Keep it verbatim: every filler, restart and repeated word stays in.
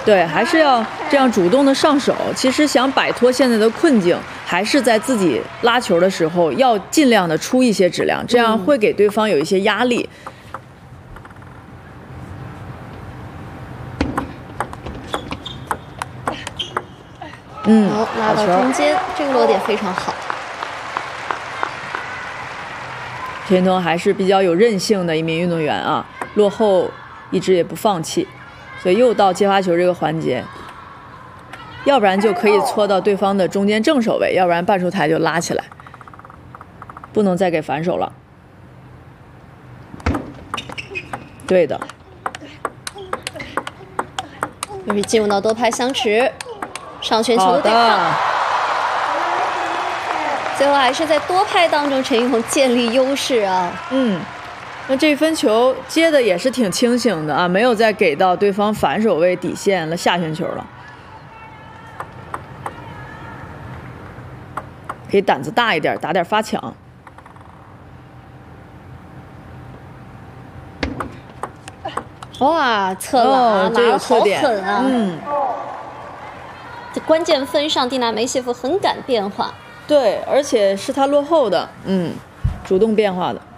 对，还是要这样主动的上手。其实想摆脱现在的困境，还是在自己拉球的时候要尽量的出一些质量，这样会给对方有一些压力。嗯， 好，拉到中间，这个落点非常好。 陈云东还是比较有韧性的一名运动员啊，落后一直也不放弃，所以又到接发球这个环节，要不然就可以搓到对方的中间正手位，要不然半出台就拉起来，不能再给反手了。对的， 又是进入到多拍相持。上旋球的对抗，最后还是在多拍当中，陈奕宏建立优势啊。 嗯，那这一分球接的也是挺清醒的啊，没有再给到对方反手位底线了，下旋球了。可以胆子大一点，打点发抢。 哇，侧拉、 哦、 拿得好狠啊！ 嗯。 在关键分上，蒂娜梅谢夫很敢变化， 对，而且是他落后的，嗯，主动变化的。